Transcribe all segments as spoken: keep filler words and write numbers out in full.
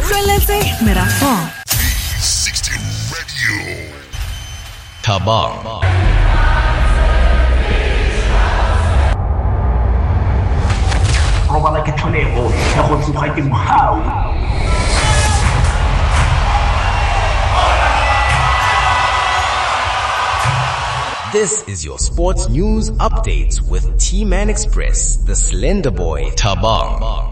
Utlweletse Merafong three sixty Radio. Thabang. Robala ke tlholego ya go tsoga ke mohau. This is your sports news update with T-Man Express, the Slender Boy, Thabang.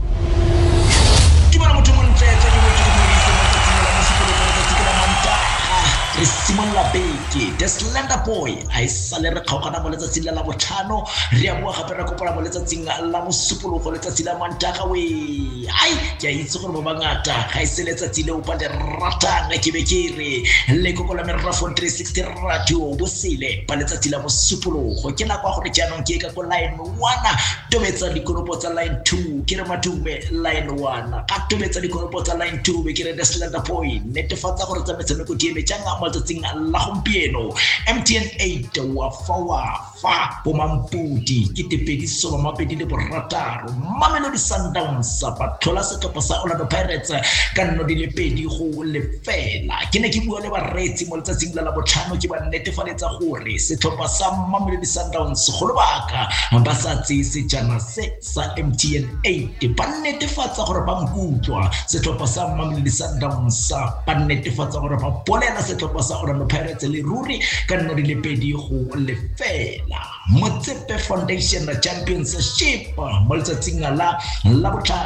Simon Labeke, the Slender Boy. I salere khaokana mo letsatsing la botlhano re a bua gape re kopana mo letsatsing la mosupolo go letsatsing la mantaka we. Ai ke a itse gore mo bangata ga ise letsatsi le o pa le ratang ke be ke re le kokola Merafong three sixty Radio bosile pa letsatsi la mosupolo go ke na kwa gore jaanong ke ka ko line one tobetsa dikonopo tsa line two ke re matume line one ka tobetsa dikonopo tsa line two be ke re the Slender Boy netefatsa gore tsa metshameko di eme jang mo letsatsing la gompieno M T N eight wa fa wa fa bo mampudi ke tepediso ba mapedi le borataro Mamelodi Sundowns ba thola setlhopha sa Orlando Pirates ka nno di le pedi go lefela ke ne ke bua le baretsi mo letsatsing la botlhano ke ba netefaletsa gore setlhopha sa Mamelodi Sundowns go lebaka ba sa tse sejana se sa M T N eight ba netefatsa gore ba nkutlwa setlhopha sa Mamelodi Sundowns ba netefatsa gore ba bolela setlhopha sa Orlando Pirates le ruri ka nno di le pedi go lefela Motsepe Foundation Championship mo letsatsing la la botlhano